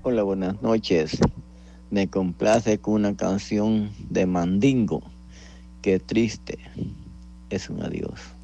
Hola, buenas noches. Me complace con una canción de Mandingo. Qué triste es un adiós.